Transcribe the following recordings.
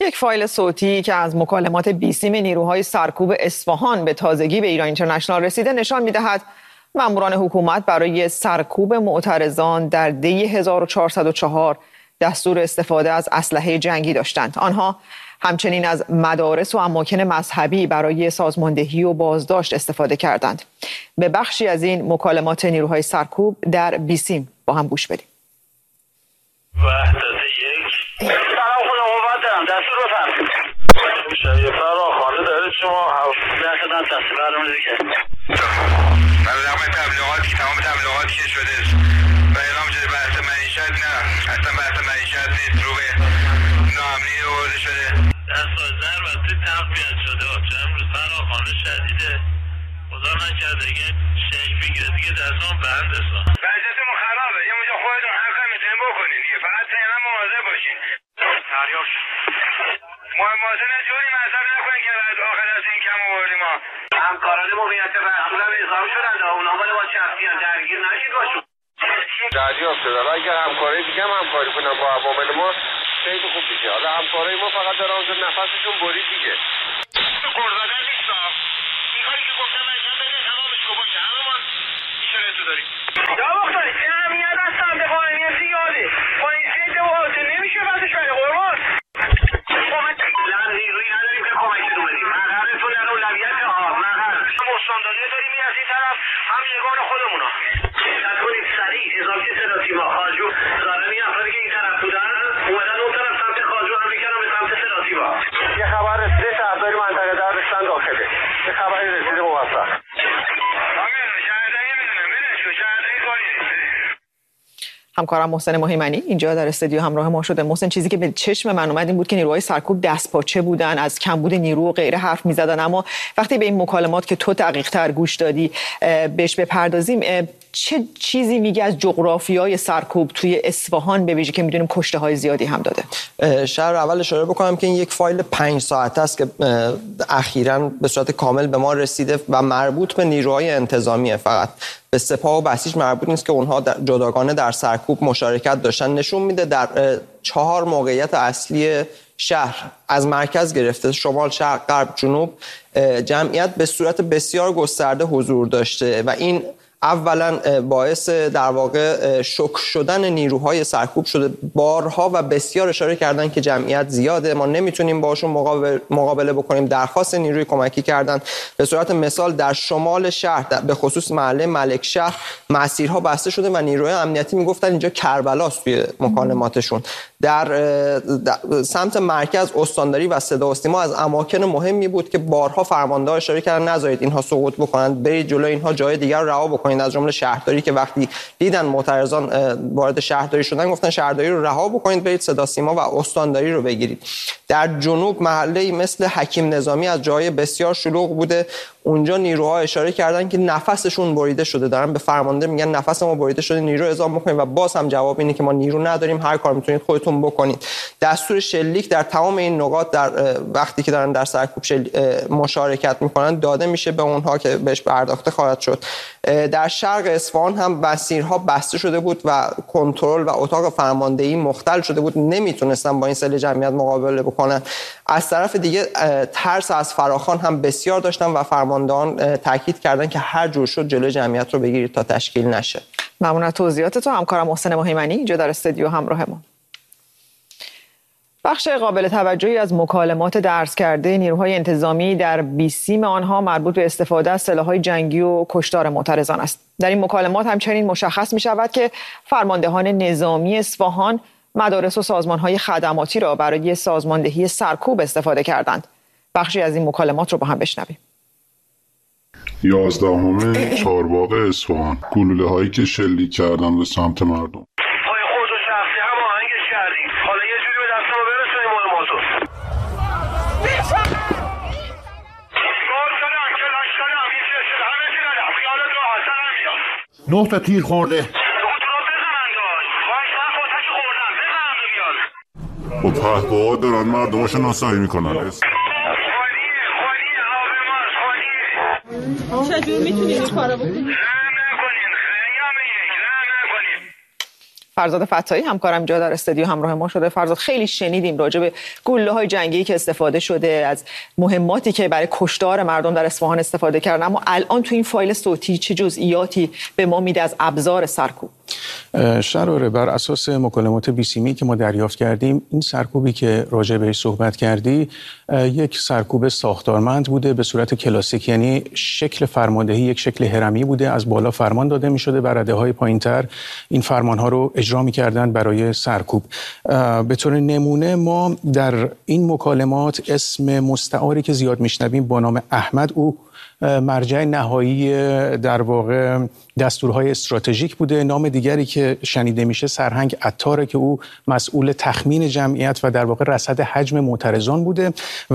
یک فایل صوتی که از مکالمات بیسیم نیروهای سرکوب اصفهان به تازگی به ایران اینترنشنال رسیده نشان می‌دهد ماموران حکومت برای سرکوب معترضان در دی 1404 دستور استفاده از اسلحه جنگی داشتند. آنها همچنین از مدارس و اماکن مذهبی برای سازماندهی و بازداشت استفاده کردند. به بخشی از این مکالمات نیروهای سرکوب در بیسیم با هم گوش بدیم. سلام خدا قوت دارم، دستور بفرمایید. شایعه فراخوانده داره شما درصداً تصویر برنامه دیگه. برنامه تبلیغاتی، تمام تبلیغاتی که شده و اعلام شده بحث معیشت، نه اصلا بحث معیشت نیست، رو به ناامنی آورده شده. در سازده البته تقویت شده، چند روز فراخوانده شدیده، خدا نکرده دیگه شیک بگیره دیگه دستان بند اصلا. وضعیتمون خرابه، یه اونجا خودتون هر کاری میتونین بکنین دیگه، فقط تهران مواظب باشین. تریاک مواظب جوری مصرف نکنین که آخر از این کم آوردیم ما. همکاران موقعیت رسول هم اظهار شدن، اونا مال ما شخصی هم درگیر نشید باشون. دریافت شده و اگر همکاری دیگه هم همکاری کنن با عوامل ما خیلی خوب میشه. حالا همکارای ما فقط دارن اونجا نفسشون برید دیگه. گرزدن نیست این کاری که گفتم انجام بده تمامش رو باشه، همه ما ایشانتو داریم. یا مختاری اهمیت از سمت قانونی زیاده با این سیده و حاصل نمیشه بازش بره قربان. نیروی نداریم که کمکتون بدیم، مقهرتون در اولویت مقهر مستانداری داریم از این طرف هم یگان خودمونا. دقت کنید سریع اضافه سراسیما خاجو ظالمی افرادی که این طرف بودن اومدن اون طرف سمت خاجو هم میکنن به سمت سراسیما. یه خبر رسیده شهرداری منطقه دردستان داخله، یه خبری رسیده موفق. همکارم محسن مهیمنی اینجا در استودیو همراه ما شده. محسن، چیزی که به چشم من اومد این بود که نیروهای سرکوب دستپاچه بودن، از کمبود نیرو و غیره حرف می‌زدن، اما وقتی به این مکالمات که تو دقیق‌تر گوش دادی بهش بپردازیم، چه چیزی میگه از جغرافیای سرکوب توی اصفهان، به ویژه که میدونیم کشته‌های زیادی هم داده؟ شهر اول اشاره بکنم که این یک فایل 5 ساعته است که اخیراً به صورت کامل به ما رسیده و مربوط به نیروهای انتظامیه، فقط به سپاه و بسیج مربوط نیست که اونها جداگانه در سرکوب مشارکت داشتن. نشون میده در 4 موقعیت اصلی شهر از مرکز گرفته شمال، شرق، غرب، جنوب جمعیت به صورت بسیار گسترده حضور داشته و این اولا باعث در واقع شوک شدن نیروهای سرکوب شده. بارها و بسیار اشاره کردن که جمعیت زیاده، ما نمیتونیم باشون مقابله بکنیم، درخواست نیروی کمکی کردن. به صورت مثال در شمال شهر به خصوص محله ملک شهر مسیرها بسته شده و نیروهای امنیتی میگفتن اینجا کربلاست توی مکالماتشون. در سمت مرکز استانداری و صدا و سیما از اماکن مهمی بود که بارها فرمانده‌ها اشاره کردن نذارید اینها سقوط بکنن، برید جلو اینها جای دیگر رها بکنید. از جمله شهرداری که وقتی دیدن معترضان وارد شهرداری شدن گفتن شهرداری رو رها بکنید، برید صدا سیما و استانداری رو بگیرید. در جنوب محله‌ای مثل حکیم نظامی از جای بسیار شلوغ بوده، اونجا نیروها اشاره کردن که نفسشون بریده شده، دارن به فرمانده میگن نفس ما بریده شده، نیرو اعزام بکنید و باز هم جواب اینه که ما نیرو نداریم، هر کار میتونید خودتون بکنید. دستور شلیک در تمام این نقاط در وقتی که دارن در سرکوب مشارکت میکنن داده میشه به اونها که بهش پرداخته خواهد شد. در شرق اصفهان هم مسیرها بسته شده بود و کنترل و اتاق فرماندهی مختل شده بود، نمیتونستن با این سیل جمعیت مقابله بکنن. از طرف دیگه ترس از فراخوان هم بسیار داشتن و فرماندهان تاکید کردن که هر جور شد جلوی جمعیت رو بگیرید تا تشکیل نشه. ممنون از توضیحات تو همکارم محسن مهیمنی اینجا در استودیو همراه ما. بخش قابل توجهی از مکالمات درز کرده نیروهای انتظامی در بیسیم آنها مربوط به استفاده از سلاح‌های جنگی و کشتار معترضان است. در این مکالمات همچنین مشخص می‌شود که فرماندهان نظامی اصفهان مدارس و سازمان‌های خدماتی را برای سازماندهی سرکوب استفاده کردند. بخشی از این مکالمات رو با هم بشنویم. 11 چهارباغ اصفهان، گلوله‌هایی که شلیک کردن به سمت مردم. نه تا تیر خورده. با پهپادها دارن مردماشو ناسایی میکنن. چجور میتونیم این کارو بکنیم؟ فرزاد فتاحی همکارم اینجا در استودیو همراه ما شده. فرزاد، خیلی شنیدیم راجع به گلوله‌های جنگی که استفاده شده، از مهماتی که برای کشتار مردم در اصفهان استفاده کردن، اما الان تو این فایل صوتی چه جزئیاتی به ما میده از ابزار سرکوب؟ شراره بر اساس مکالمات بیسیمی که ما دریافت کردیم، این سرکوبی که راجع بهش صحبت کردی یک سرکوب ساختارمند بوده به صورت کلاسیک، یعنی شکل فرماندهی یک شکل هرمی بوده، از بالا فرمان داده می شده و رده‌های پایین‌تر این فرمان‌ها رو اجرا می‌کردند برای سرکوب. به طور نمونه ما در این مکالمات اسم مستعاری که زیاد میشنویم با نام احمد، او مرجع نهایی در واقع دستورهای استراتژیک بوده. نام دیگری که شنیده میشه سرهنگ عطاره که او مسئول تخمین جمعیت و در واقع رصد حجم معترضان بوده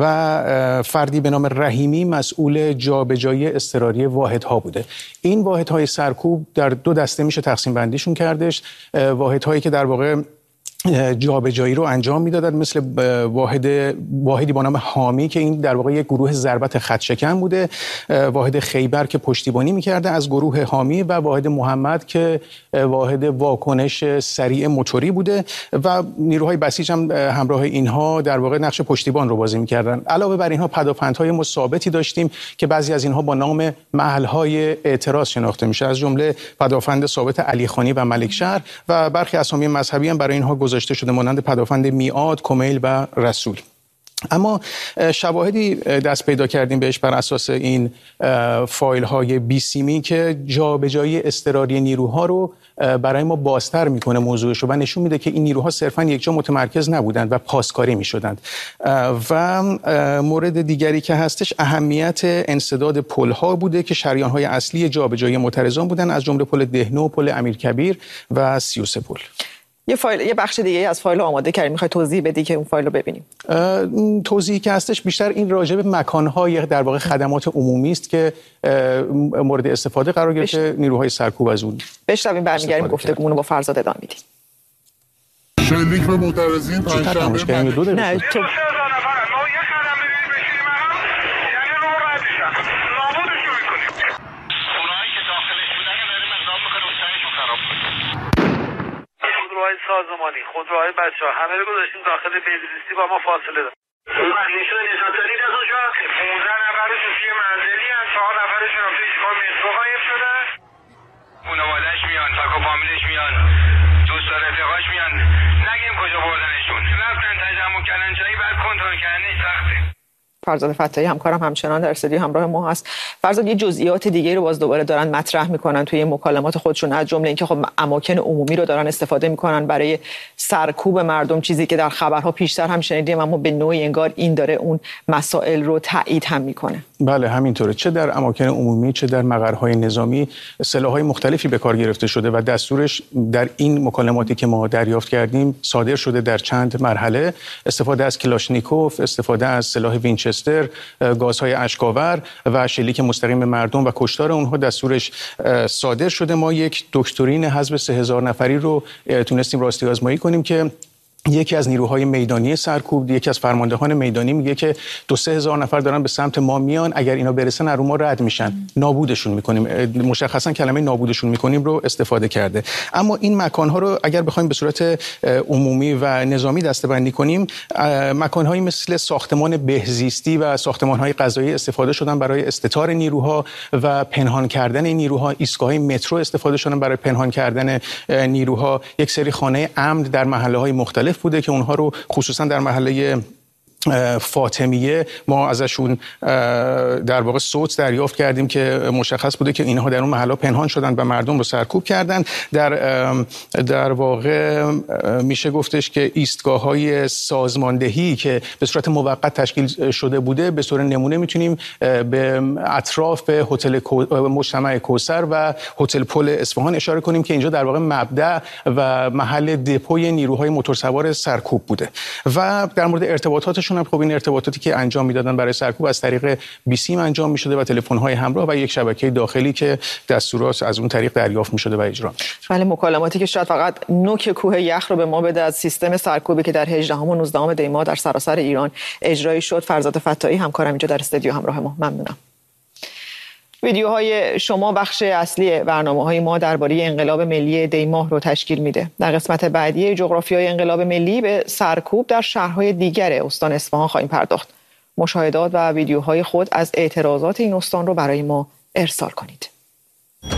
و فردی به نام رحیمی مسئول جابجایی اضطراری واحدها بوده. این واحدهای سرکوب در دو دسته میشه تقسیم بندیشون کردش. واحدهایی که در واقع جابجایی رو انجام میدادن، مثل واحدی با نام حامی که این در واقع یک گروه ضربت خط شکن بوده، واحد خیبر که پشتیبانی میکرده از گروه حامی و واحد محمد که واحد واکنش سریع موتوری بوده و نیروهای بسیج هم همراه اینها در واقع نقش پشتیبان رو بازی میکردن. علاوه بر اینها پدافندهای ما ثابتی داشتیم که بعضی از اینها با نام محلهای اعتراض شناخته میشه، از جمله پدافند ثابت علیخانی و ملکشهر و برخی اسامی مذهبی هم برای اینها گذاشته شده مانند پدافند میعاد، کمیل و رسول. اما شواهدی دست پیدا کردیم بهش بر اساس این فایل های بیسیمی که جابجایی اضطراری نیروها رو برای ما بازتر میکنه موضوعش رو و نشون میده که این نیروها صرفا یک جا متمرکز نبودند و پاسکاری میشدند. و مورد دیگری که هستش اهمیت انسداد پل‌ها بوده که شریان‌های اصلی جابجایی معترضان بودن، از جمله پل دهنو، پل امیرکبیر و 33 پل. یه بخش دیگه از فایل رو آماده کردیم، میخوای توضیح بدی که اون فایل رو ببینیم؟ توضیحی که هستش بیشتر این راجع به مکان‌های در واقع خدمات عمومی است که مورد استفاده قرار گرفته نیروهای سرکوب از اون. بشنویم برمیگردیم گفتگومون رو با فرزاد ادامه میدیم. شلیک به معترضین پنجشنبه نه تو سازمانی خودروهای بچه‌ها همه رو گذاشتیم داخل بهزیستی با ما فاصله دارن. اون نشون نجات دارید از اونجا 15 نفرشون توی منزلی ان، 4 نفرشون هم توی ایستگاه مترو غایب شدن. خانواده‌اش میان، فک و فامیلش میان، دوست و رفیقاش میان، نگیم کجا بردنشون. رفتن تجمع کردن جایی بعد کنترل کردنش سخته. فرزاد فتاحی همکارم همچنان در استودیو همراه ما هست. فرزاد، یه جزئیات دیگه رو باز دوباره دارن مطرح میکنن توی مکالمات خودشون، از جمله اینکه خب اماکن عمومی رو دارن استفاده میکنن برای سرکوب مردم، چیزی که در خبرها پیشتر هم شنیدیم، اما به نوعی انگار این داره اون مسائل رو تایید هم میکنه. بله همینطوره، چه در اماکن عمومی چه در مقرهای نظامی سلاح‌های مختلفی به کار گرفته شده و دستورش در این مکالماتی که ما دریافت کردیم صادر شده در چند مرحله. استفاده از کلاشنیکوف، استفاده از سلاح وینچستر، گازهای اشکاور و شلیک مستقیم به مردم و کشتار اونها دستورش صادر شده. ما یک دکترین حزب 3000 نفری رو تونستیم راستی آزمایی کنیم که یکی از نیروهای میدانی سرکوب، یکی از فرماندهان میدانی میگه که 2-3 هزار نفر دارن به سمت ما میان، اگر اینا برسن رو ما رد میشن، نابودشون میکنیم. مشخصا کلمه نابودشون میکنیم رو استفاده کرده. اما این مکانها رو اگر بخوایم به صورت عمومی و نظامی دسته‌بندی کنیم، مکانهایی مثل ساختمان بهزیستی و ساختمانهای غذایی استفاده شدن برای استتار نیروها و پنهان کردن نیروها، ایستگاه‌های مترو استفاده شدن برای پنهان کردن نیروها، یک سری خانه امن در محله‌های مختلف بوده که اونها رو خصوصا در محله فاطمیه ما ازشون در واقع صوت دریافت کردیم که مشخص بوده که اینها در اون محله پنهان شدن و مردم رو سرکوب کردن. در واقع میشه گفتش که ایستگاه‌های سازماندهی که به صورت موقت تشکیل شده بوده، به صورت نمونه میتونیم به اطراف هتل مجتمع کوثر و هتل پل اصفهان اشاره کنیم که اینجا در واقع مبدأ و محل دپوی نیروهای موتورسوار سرکوب بوده. و در مورد ارتباطاتشون خب این ارتباطاتی که انجام میدادن برای سرکوب از طریق بیسیم انجام میشده و تلفن‌های همراه و یک شبکه داخلی که دستورات از اون طریق دریافت میشده و اجرا میشد. بله، مکالماتی که شاید فقط نوک کوه یخ رو به ما بده از سیستم سرکوبی که در 18 و 19 دی ماه در سراسر ایران اجرایی شد. فرزاد فتاحی همکارم اینجا در استودیو همراه ما، ممنونم. ویدیوهای شما بخش اصلی برنامه‌های ما درباره انقلاب ملی دی ماه رو تشکیل میده. در قسمت بعدی جغرافیای انقلاب ملی به سرکوب در شهرهای دیگر استان اصفهان خواهیم پرداخت. مشاهدات و ویدیوهای خود از اعتراضات این استان رو برای ما ارسال کنید.